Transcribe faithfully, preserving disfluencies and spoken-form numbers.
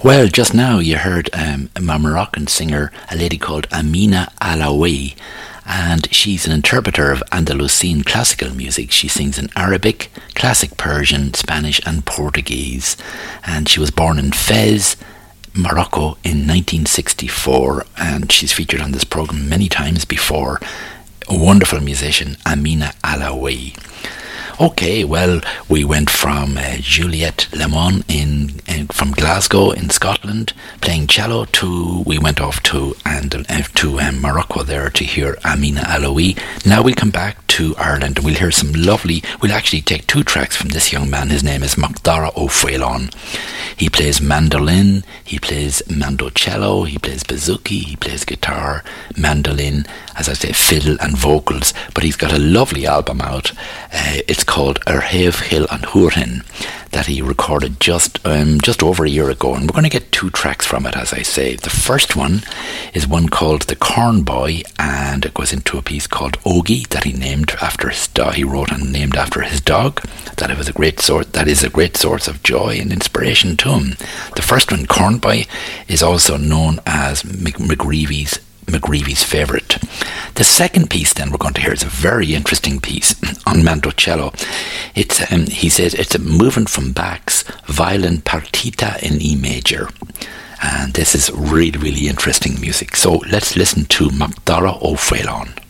Well, just now you heard um, a Moroccan singer, a lady called Amina Alaoui, and she's an interpreter of Andalusian classical music. She sings in Arabic, classic Persian, Spanish and Portuguese. And she was born in Fez, Morocco in nineteen sixty-four, and she's featured on this programme many times before. A wonderful musician, Amina Alaoui. Okay, well, we went from uh, Juliette Lemon in, in from Glasgow in Scotland playing cello to we went off to and uh, to um, Morocco there to hear Amina Alaoui. Now we'll come back to Ireland and we'll hear some lovely. We'll actually take two tracks from this young man. His name is Macdara O'Faolán. He plays mandolin, he plays mandocello, he plays bouzouki, he plays guitar, mandolin, as I say, fiddle and vocals. But he's got a lovely album out. Uh, it's called Erhev Hill and Hurhin that he recorded just um, just over a year ago, and we're going to get two tracks from it, as I say. The first one is one called The Corn Boy, and it goes into a piece called Ogie that he named after his dog. He wrote and named after his dog. That it was a great sort. That is a great source of joy and inspiration to him. The first one, Corn Boy, is also known as McGreevy's McGreevy's favourite. The second piece then we're going to hear is a very interesting piece on mandocello. It's um, he says it's a movement from Bach's Violin Partita in E major, and this is really really interesting music. So let's listen to Macdara O'Faolán.